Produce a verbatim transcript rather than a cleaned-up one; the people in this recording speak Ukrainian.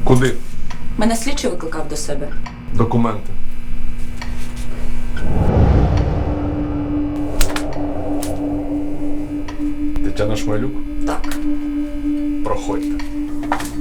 Куди? Мене слідчий викликав до себе. Документи. Тетяна Шмелюк? Так. Проходьте.